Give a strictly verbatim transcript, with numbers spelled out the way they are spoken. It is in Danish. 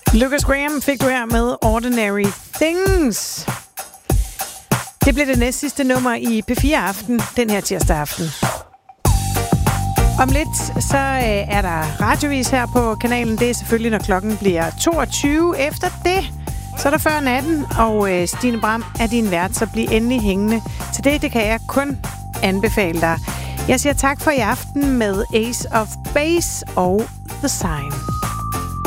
Lucas Graham fik du her med Ordinary Things. Det blev det næst sidste nummer i P fire Aften, den her tirsdag aften. Om lidt, så øh, er der radiovis her på kanalen. Det er selvfølgelig, når klokken bliver toogtyve. Efter det, så er der før natten, og øh, Stine Bram er din vært, så bliv endelig hængende. Til det, det kan jeg kun anbefale dig. Jeg siger tak for i aften med Ace of Base og The Sign.